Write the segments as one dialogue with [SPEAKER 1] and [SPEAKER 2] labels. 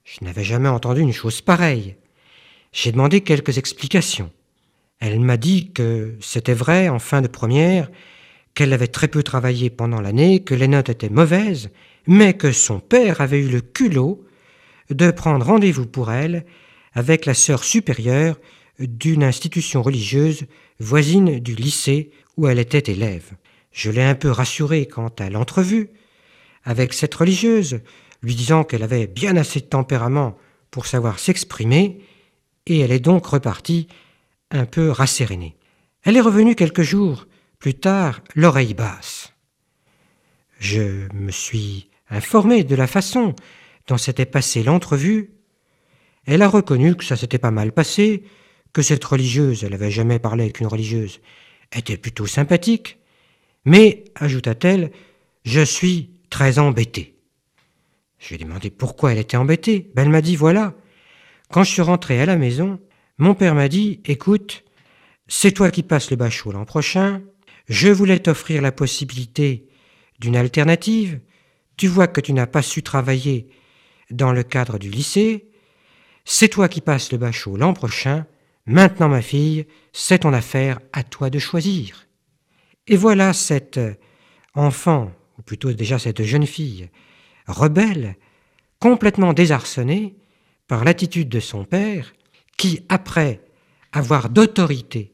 [SPEAKER 1] Je n'avais jamais entendu une chose pareille. J'ai demandé quelques explications. Elle m'a dit que c'était vrai en fin de première, qu'elle avait très peu travaillé pendant l'année, que les notes étaient mauvaises, mais que son père avait eu le culot de prendre rendez-vous pour elle avec la sœur supérieure d'une institution religieuse voisine du lycée où elle était élève. Je l'ai un peu rassurée quant à l'entrevue avec cette religieuse, lui disant qu'elle avait bien assez de tempérament pour savoir s'exprimer, et elle est donc repartie un peu rassérénée. Elle est revenue quelques jours plus tard, l'oreille basse. Je me suis informé de la façon dont s'était passée l'entrevue. Elle a reconnu que ça s'était pas mal passé, que cette religieuse, elle n'avait jamais parlé avec une religieuse, était plutôt sympathique, mais, ajouta-t-elle, je suis très embêtée. Je lui ai demandé pourquoi elle était embêtée. Elle m'a dit, voilà, quand je suis rentré à la maison, mon père m'a dit, écoute, c'est toi qui passes le bachot l'an prochain, je voulais t'offrir la possibilité d'une alternative, tu vois que tu n'as pas su travailler dans le cadre du lycée, c'est toi qui passes le bachot l'an prochain, maintenant ma fille, c'est ton affaire, à toi de choisir. Et voilà cette enfant, ou plutôt déjà cette jeune fille, rebelle, complètement désarçonnée par l'attitude de son père, qui, après avoir d'autorité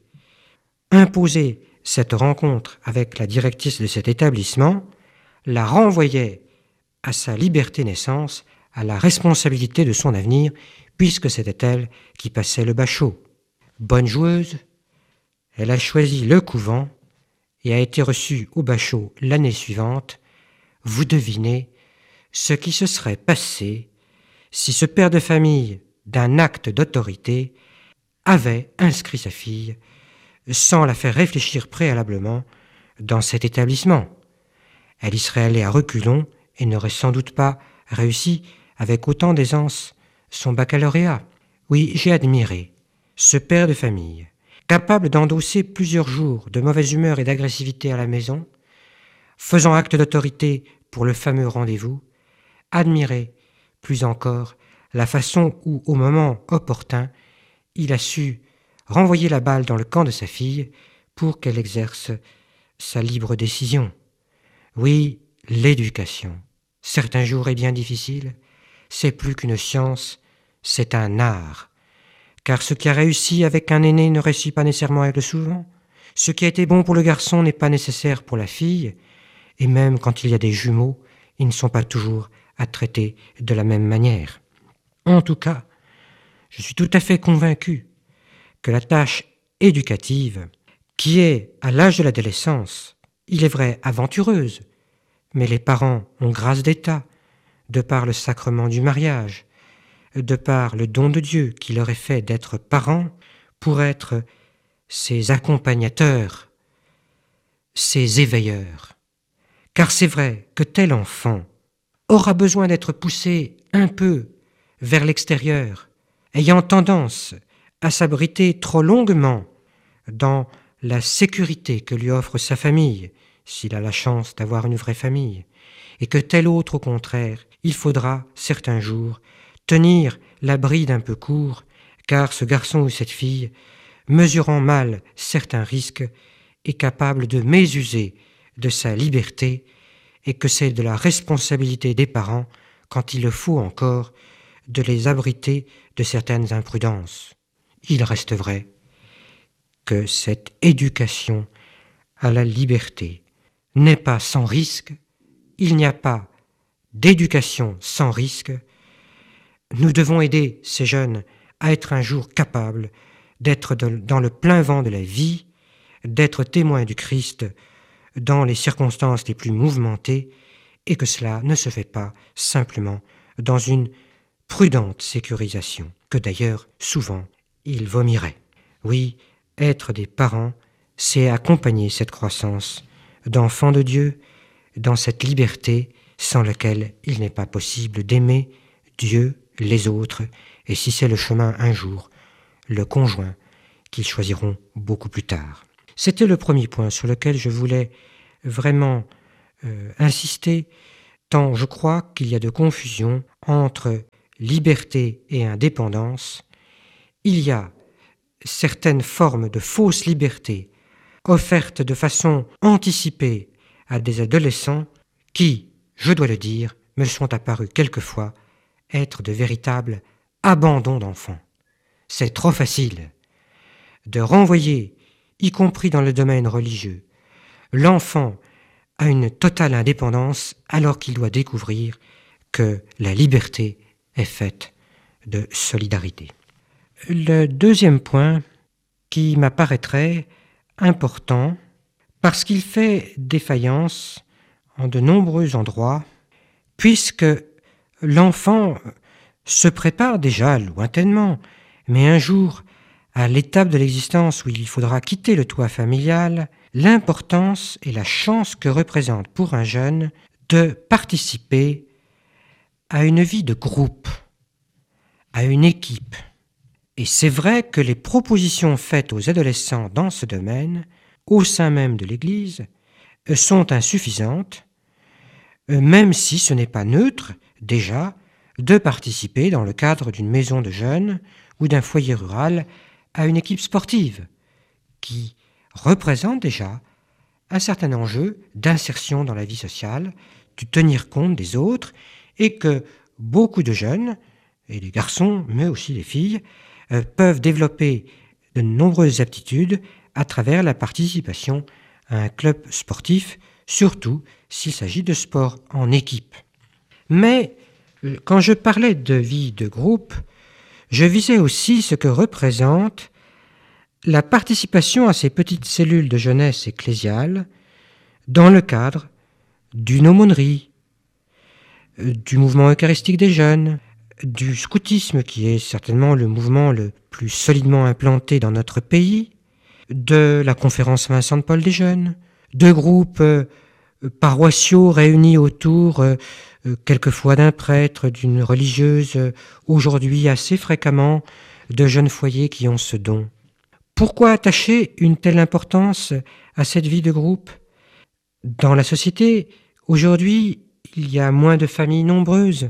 [SPEAKER 1] imposé cette rencontre avec la directrice de cet établissement, la renvoyait à sa liberté naissance, à la responsabilité de son avenir, puisque c'était elle qui passait le bachot. Bonne joueuse, elle a choisi le couvent et a été reçue au bachot l'année suivante. Vous devinez ce qui se serait passé si ce père de famille, d'un acte d'autorité, avait inscrit sa fille sans la faire réfléchir préalablement dans cet établissement. Elle y serait allée à reculons et n'aurait sans doute pas réussi avec autant d'aisance son baccalauréat. Oui, j'ai admiré ce père de famille, capable d'endosser plusieurs jours de mauvaise humeur et d'agressivité à la maison, faisant acte d'autorité pour le fameux rendez-vous, admiré plus encore la façon où, au moment opportun, il a su renvoyer la balle dans le camp de sa fille pour qu'elle exerce sa libre décision. Oui, l'éducation, certains jours est bien difficile, c'est plus qu'une science, c'est un art. Car ce qui a réussi avec un aîné ne réussit pas nécessairement avec le suivant. Ce qui a été bon pour le garçon n'est pas nécessaire pour la fille, et même quand il y a des jumeaux, ils ne sont pas toujours à traiter de la même manière. En tout cas, je suis tout à fait convaincu que la tâche éducative, qui est à l'âge de l'adolescence, il est vrai aventureuse, mais les parents ont grâce d'État, de par le sacrement du mariage, de par le don de Dieu qui leur est fait d'être parents, pour être ses accompagnateurs, ses éveilleurs. Car c'est vrai que tel enfant aura besoin d'être poussé un peu vers l'extérieur, ayant tendance à s'abriter trop longuement dans la sécurité que lui offre sa famille, s'il a la chance d'avoir une vraie famille, et que tel autre, au contraire, il faudra, certains jours, tenir la bride un peu court, car ce garçon ou cette fille, mesurant mal certains risques, est capable de mésuser de sa liberté, et que c'est de la responsabilité des parents, quand il le faut encore, de les abriter de certaines imprudences. Il reste vrai que cette éducation à la liberté n'est pas sans risque, il n'y a pas d'éducation sans risque. Nous devons aider ces jeunes à être un jour capables d'être dans le plein vent de la vie, d'être témoins du Christ dans les circonstances les plus mouvementées, et que cela ne se fait pas simplement dans une prudente sécurisation, que d'ailleurs, souvent, ils vomiraient. Oui, être des parents, c'est accompagner cette croissance d'enfants de Dieu dans cette liberté sans laquelle il n'est pas possible d'aimer Dieu, les autres, et si c'est le chemin un jour, le conjoint qu'ils choisiront beaucoup plus tard. C'était le premier point sur lequel je voulais vraiment insister, tant je crois qu'il y a de confusion entre liberté et indépendance, il y a certaines formes de fausse liberté offertes de façon anticipée à des adolescents qui, je dois le dire, me sont apparus quelquefois être de véritables abandons d'enfants. C'est trop facile de renvoyer, y compris dans le domaine religieux, l'enfant à une totale indépendance alors qu'il doit découvrir que la liberté est faite de solidarité. Le deuxième point qui m'apparaîtrait important parce qu'il fait défaillance en de nombreux endroits, puisque l'enfant se prépare déjà lointainement, mais un jour, à l'étape de l'existence où il faudra quitter le toit familial, l'importance et la chance que représente pour un jeune de participer à une vie de groupe, à une équipe. Et c'est vrai que les propositions faites aux adolescents dans ce domaine, au sein même de l'Église, sont insuffisantes, même si ce n'est pas neutre, déjà, de participer dans le cadre d'une maison de jeunes ou d'un foyer rural à une équipe sportive, qui représente déjà un certain enjeu d'insertion dans la vie sociale, de tenir compte des autres, et que beaucoup de jeunes, et des garçons, mais aussi des filles, peuvent développer de nombreuses aptitudes à travers la participation à un club sportif, surtout s'il s'agit de sport en équipe. Mais quand je parlais de vie de groupe, je visais aussi ce que représente la participation à ces petites cellules de jeunesse ecclésiale dans le cadre d'une aumônerie, du mouvement eucharistique des jeunes, du scoutisme qui est certainement le mouvement le plus solidement implanté dans notre pays, de la conférence Vincent de Paul des jeunes, de groupes paroissiaux réunis autour quelquefois d'un prêtre, d'une religieuse, aujourd'hui assez fréquemment de jeunes foyers qui ont ce don. Pourquoi attacher une telle importance à cette vie de groupe ? Dans la société, aujourd'hui, il y a moins de familles nombreuses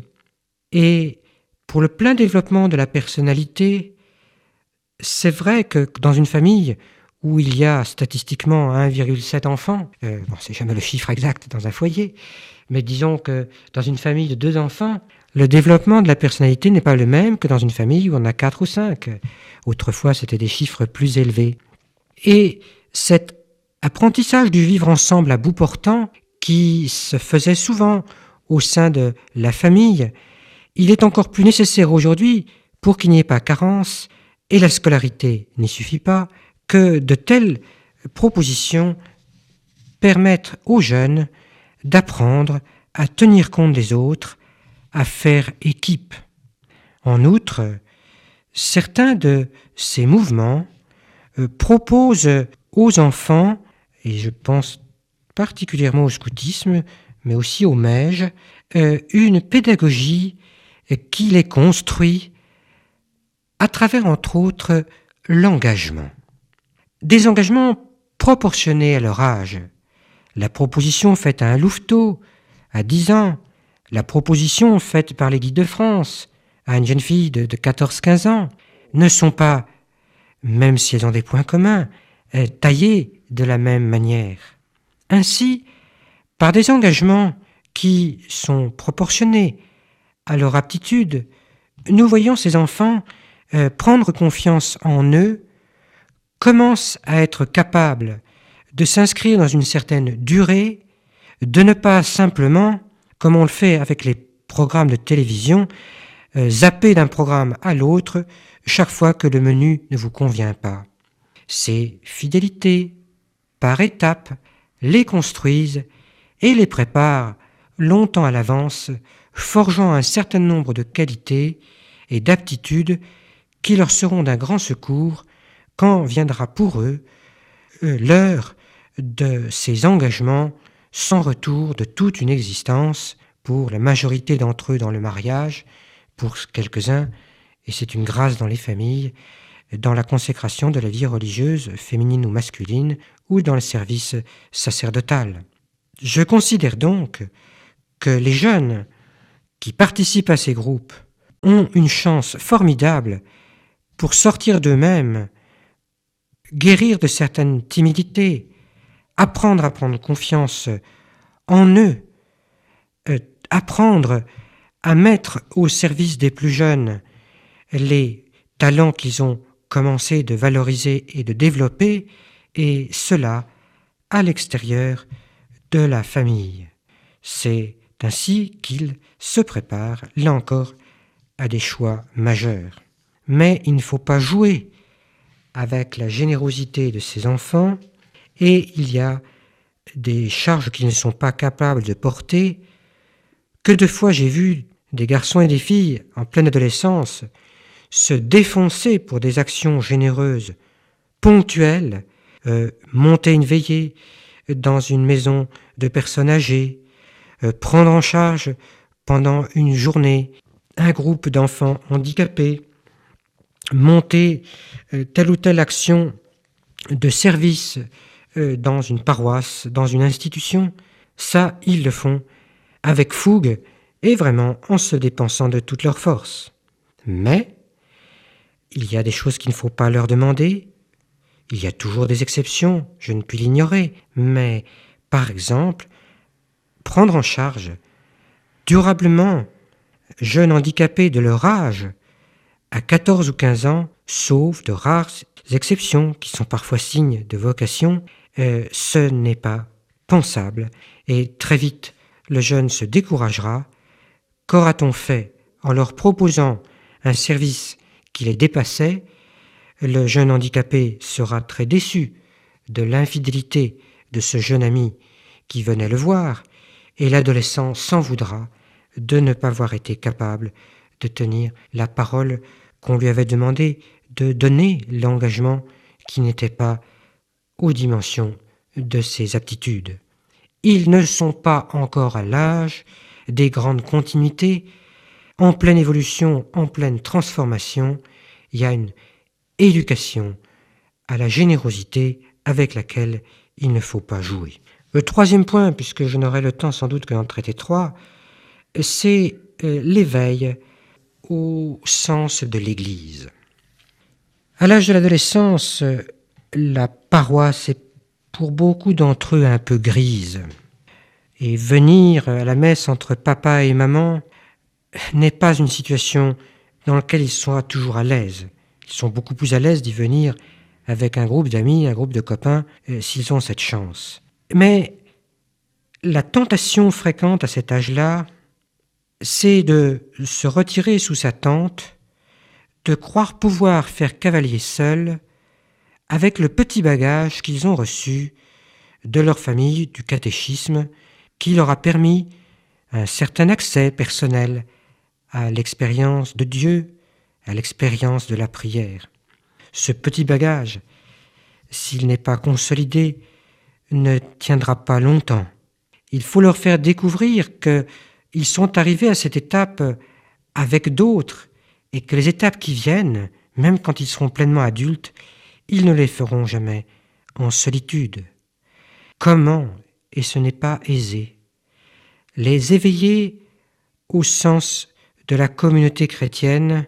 [SPEAKER 1] et pour le plein développement de la personnalité, c'est vrai que dans une famille où il y a statistiquement 1,7 enfants, c'est jamais le chiffre exact dans un foyer, mais disons que dans une famille de 2 enfants, le développement de la personnalité n'est pas le même que dans une famille où on a 4 ou 5. Autrefois, c'était des chiffres plus élevés. Et cet apprentissage du vivre ensemble à bout portant, qui se faisait souvent au sein de la famille, il est encore plus nécessaire aujourd'hui, pour qu'il n'y ait pas carence, et la scolarité n'y suffit pas, que de telles propositions permettent aux jeunes d'apprendre à tenir compte des autres, à faire équipe. En outre, certains de ces mouvements proposent aux enfants, et je pense particulièrement au scoutisme, mais aussi au MEJ, une pédagogie qui les construit à travers, entre autres, l'engagement. Des engagements proportionnés à leur âge. La proposition faite à un louveteau, à 10 ans, la proposition faite par les guides de France à une jeune fille de 14-15 ans, ne sont pas, même si elles ont des points communs, taillées de la même manière. Ainsi, par des engagements qui sont proportionnés à leur aptitude, nous voyons ces enfants prendre confiance en eux, commencent à être capables de s'inscrire dans une certaine durée, de ne pas simplement, comme on le fait avec les programmes de télévision, zapper d'un programme à l'autre chaque fois que le menu ne vous convient pas. Ces fidélités, par étapes, les construisent et les préparent longtemps à l'avance, forgeant un certain nombre de qualités et d'aptitudes qui leur seront d'un grand secours quand viendra pour eux l'heure de ces engagements sans retour de toute une existence pour la majorité d'entre eux dans le mariage, pour quelques-uns, et c'est une grâce dans les familles, dans la consécration de la vie religieuse, féminine ou masculine, ou dans le service sacerdotal. Je considère donc que les jeunes qui participent à ces groupes ont une chance formidable pour sortir d'eux-mêmes, guérir de certaines timidités, apprendre à prendre confiance en eux, apprendre à mettre au service des plus jeunes les talents qu'ils ont commencé de valoriser et de développer, et cela à l'extérieur de la famille. C'est ainsi qu'ils se préparent, là encore, à des choix majeurs. Mais il ne faut pas jouer avec la générosité de ces enfants, et il y a des charges qu'ils ne sont pas capables de porter. Que de fois j'ai vu des garçons et des filles en pleine adolescence se défoncer pour des actions généreuses, ponctuelles, monter une veillée dans une maison de personnes âgées, prendre en charge pendant une journée un groupe d'enfants handicapés, monter telle ou telle action de service dans une paroisse, dans une institution. Ça, ils le font avec fougue et vraiment en se dépensant de toutes leurs forces. Mais il y a des choses qu'il ne faut pas leur demander. Il y a toujours des exceptions, je ne puis l'ignorer. Mais, par exemple, prendre en charge durablement jeunes handicapés de leur âge à 14 ou 15 ans, sauf de rares exceptions qui sont parfois signes de vocation, ce n'est pas pensable. Et très vite, le jeune se découragera. Qu'aura-t-on fait en leur proposant un service qui les dépassait? Le jeune handicapé sera très déçu de l'infidélité de ce jeune ami qui venait le voir, et l'adolescent s'en voudra de ne pas avoir été capable de tenir la parole qu'on lui avait demandé, de donner l'engagement qui n'était pas aux dimensions de ses aptitudes. Ils ne sont pas encore à l'âge des grandes continuités. En pleine évolution, en pleine transformation, il y a une éducation à la générosité avec laquelle il ne faut pas jouer. Le troisième point, puisque je n'aurai le temps sans doute que d'en traiter trois, c'est l'éveil au sens de l'Église. À l'âge de l'adolescence, la paroisse est pour beaucoup d'entre eux un peu grise. Et venir à la messe entre papa et maman n'est pas une situation dans laquelle ils sont toujours à l'aise. Ils sont beaucoup plus à l'aise d'y venir avec un groupe d'amis, un groupe de copains, s'ils ont cette chance. Mais la tentation fréquente à cet âge-là, c'est de se retirer sous sa tente, de croire pouvoir faire cavalier seul avec le petit bagage qu'ils ont reçu de leur famille, du catéchisme, qui leur a permis un certain accès personnel à l'expérience de Dieu, à l'expérience de la prière. Ce petit bagage, s'il n'est pas consolidé, ne tiendra pas longtemps. Il faut leur faire découvrir qu'ils sont arrivés à cette étape avec d'autres et que les étapes qui viennent, même quand ils seront pleinement adultes, ils ne les feront jamais en solitude. Comment, et ce n'est pas aisé, les éveiller au sens de la communauté chrétienne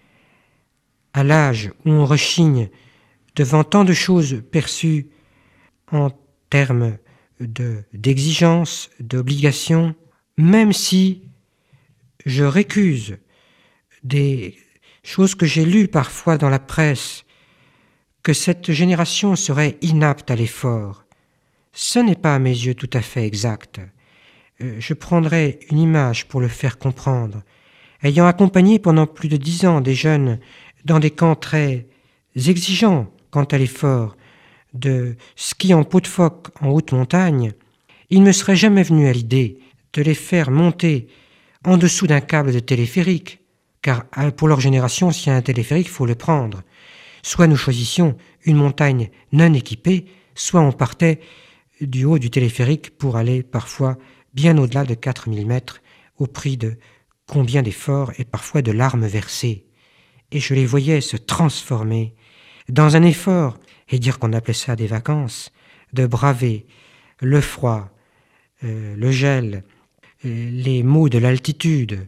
[SPEAKER 1] à l'âge où on rechigne devant tant de choses perçues en termes d'exigence, d'obligation, même si je récuse des choses que j'ai lues parfois dans la presse, que cette génération serait inapte à l'effort. Ce n'est pas à mes yeux tout à fait exact. Je prendrai une image pour le faire comprendre. Ayant accompagné pendant plus de 10 ans des jeunes dans des camps très exigeants quant à l'effort, de ski en peau de phoque en haute montagne, il ne me serait jamais venu à l'idée de les faire monter en dessous d'un câble de téléphérique, car pour leur génération, s'il y a un téléphérique, il faut le prendre. Soit nous choisissions une montagne non équipée, soit on partait du haut du téléphérique pour aller parfois bien au-delà de 4000 mètres, au prix de combien d'efforts et parfois de larmes versées. Et je les voyais se transformer dans un effort, et dire qu'on appelait ça des vacances, de braver le froid, le gel, les maux de l'altitude,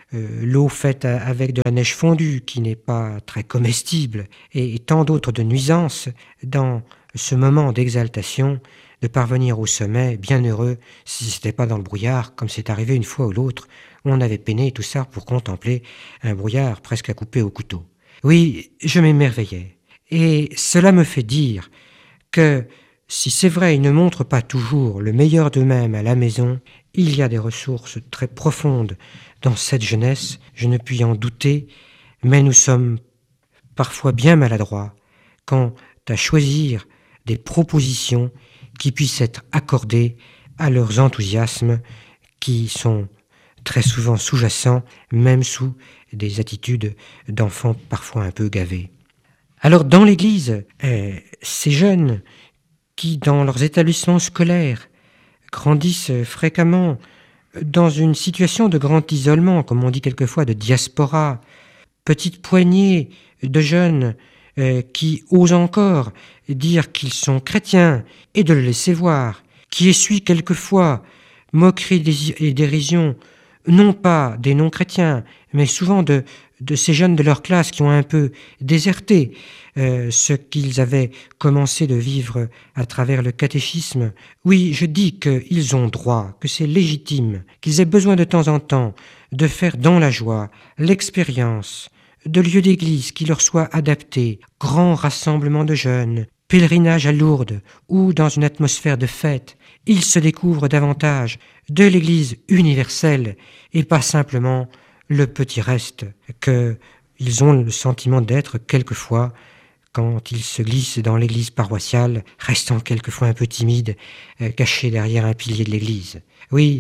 [SPEAKER 1] l'eau faite avec de la neige fondue qui n'est pas très comestible, et tant d'autres de nuisances dans ce moment d'exaltation, de parvenir au sommet, bien heureux, si ce n'était pas dans le brouillard, comme c'est arrivé une fois ou l'autre, où on avait peiné tout ça pour contempler un brouillard presque à couper au couteau. Oui, je m'émerveillais. Et cela me fait dire que, si c'est vrai, ils ne montrent pas toujours le meilleur d'eux-mêmes à la maison, il y a des ressources très profondes dans cette jeunesse, je ne puis en douter, mais nous sommes parfois bien maladroits quant à choisir des propositions qui puissent être accordées à leurs enthousiasmes qui sont très souvent sous-jacents, même sous des attitudes d'enfants parfois un peu gavés. Alors dans l'Église, ces jeunes qui, dans leurs établissements scolaires, grandissent fréquemment dans une situation de grand isolement, comme on dit quelquefois de diaspora, petite poignée de jeunes qui osent encore dire qu'ils sont chrétiens et de le laisser voir, qui essuient quelquefois moquerie et dérision, non pas des non-chrétiens, mais souvent de ces jeunes de leur classe qui ont un peu déserté ce qu'ils avaient commencé de vivre à travers le catéchisme. Oui, je dis qu'ils ont droit, que c'est légitime, qu'ils aient besoin de temps en temps de faire dans la joie l'expérience de lieux d'église qui leur soient adaptés, grands rassemblements de jeunes, pèlerinage à Lourdes ou dans une atmosphère de fête. Ils se découvrent davantage de l'Église universelle et pas simplement le petit reste qu'ils ont le sentiment d'être quelquefois quand ils se glissent dans l'église paroissiale, restant quelquefois un peu timides, cachés derrière un pilier de l'église. Oui,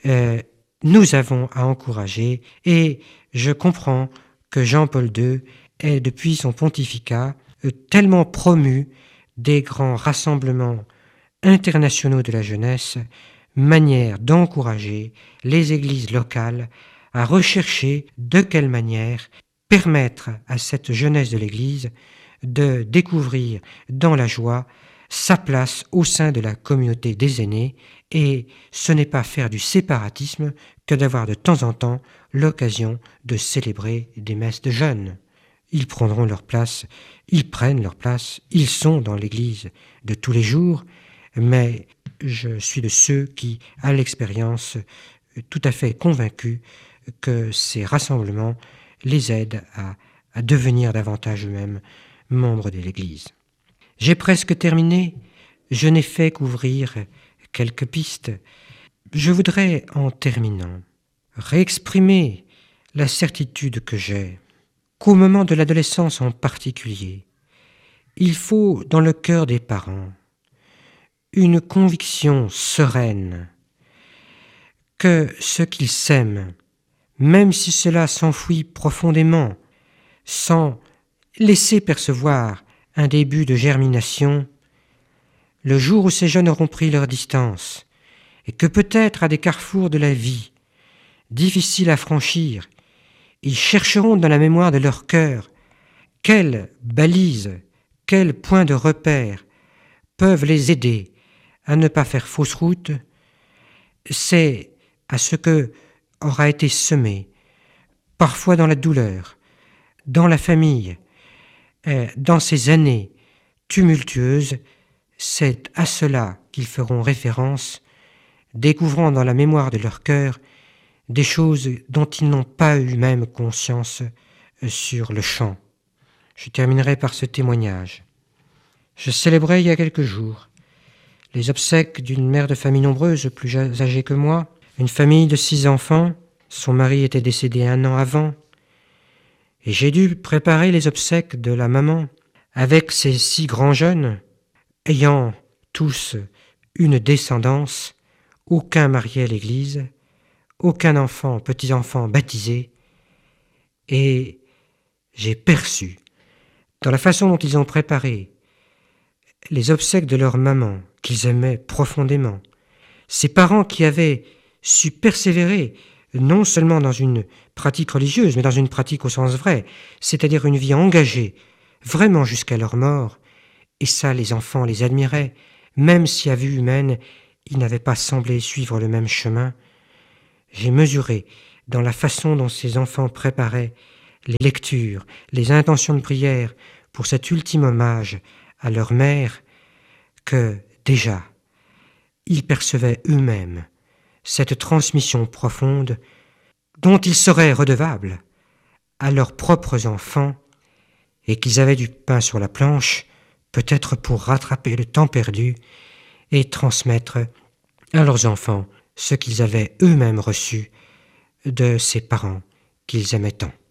[SPEAKER 1] nous avons à encourager, et je comprends que Jean-Paul II ait, depuis son pontificat, tellement promu des grands rassemblements internationaux de la jeunesse, manière d'encourager les églises locales à rechercher de quelle manière permettre à cette jeunesse de l'Église de découvrir dans la joie sa place au sein de la communauté des aînés, et ce n'est pas faire du séparatisme que d'avoir de temps en temps l'occasion de célébrer des messes de jeunes. Ils prendront leur place, ils prennent leur place, ils sont dans l'Église de tous les jours, mais je suis de ceux qui, à l'expérience, tout à fait convaincus que ces rassemblements les aident à devenir davantage eux-mêmes membres de l'Église. J'ai presque terminé, je n'ai fait qu'ouvrir quelques pistes. Je voudrais, en terminant, réexprimer la certitude que j'ai qu'au moment de l'adolescence en particulier, il faut, dans le cœur des parents, une conviction sereine que ce qu'ils sèment, même si cela s'enfouit profondément, sans laisser percevoir un début de germination, le jour où ces jeunes auront pris leur distance, et que peut-être à des carrefours de la vie, difficiles à franchir, ils chercheront dans la mémoire de leur cœur quelles balises, quels points de repère peuvent les aider à ne pas faire fausse route. C'est à ce que aura été semé, parfois dans la douleur, dans la famille, dans ces années tumultueuses, c'est à cela qu'ils feront référence, découvrant dans la mémoire de leur cœur des choses dont ils n'ont pas eu même conscience sur le champ. Je terminerai par ce témoignage. Je célébrais il y a quelques jours les obsèques d'une mère de famille nombreuse, plus âgée que moi, une famille de 6 enfants. Son mari était décédé 1 an avant, et j'ai dû préparer les obsèques de la maman avec ces 6 grands jeunes, ayant tous une descendance, aucun marié à l'église, aucun enfant, petit-enfant baptisé, et j'ai perçu, dans la façon dont ils ont préparé les obsèques de leur maman, qu'ils aimaient profondément, ces parents qui avaient su persévérer non seulement dans une pratique religieuse, mais dans une pratique au sens vrai, c'est-à-dire une vie engagée, vraiment jusqu'à leur mort, et ça les enfants les admiraient, même si à vue humaine, ils n'avaient pas semblé suivre le même chemin. J'ai mesuré dans la façon dont ces enfants préparaient les lectures, les intentions de prière pour cet ultime hommage à leur mère, que, déjà, ils percevaient eux-mêmes cette transmission profonde dont ils seraient redevables à leurs propres enfants, et qu'ils avaient du pain sur la planche, peut-être pour rattraper le temps perdu et transmettre à leurs enfants ce qu'ils avaient eux-mêmes reçu de ces parents qu'ils aimaient tant.